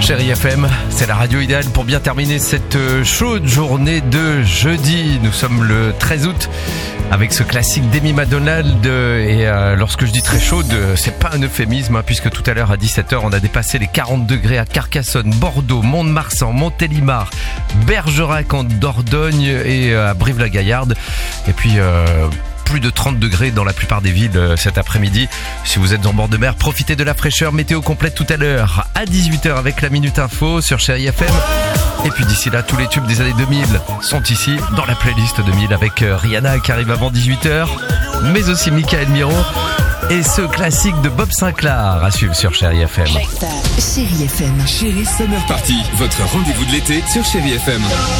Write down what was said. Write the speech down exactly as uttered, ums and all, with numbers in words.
Chérie F M, c'est la radio idéale pour bien terminer cette chaude journée de jeudi. Nous sommes le treize août avec ce classique d'Amy Macdonald. Et euh, lorsque je dis très chaude, c'est pas un euphémisme, hein, puisque tout à l'heure à dix-sept heures, on a dépassé les quarante degrés à Carcassonne, Bordeaux, Mont-de-Marsan, Montélimar, Bergerac en Dordogne et à Brive-la-Gaillarde. Et puis... Euh, plus de trente degrés dans la plupart des villes euh, cet après-midi. Si vous êtes en bord de mer, profitez de la fraîcheur. Météo complète tout à l'heure à dix-huit heures avec la Minute Info sur Chérie F M. Et puis d'ici là, tous les tubes des années deux mille sont ici dans la playlist deux mille avec euh, Rihanna qui arrive avant dix-huit heures, mais aussi Michael Miro et ce classique de Bob Sinclair à suivre sur Chérie F M. Chérie F M. Chérie Summer Party, votre rendez-vous de l'été sur Chérie F M.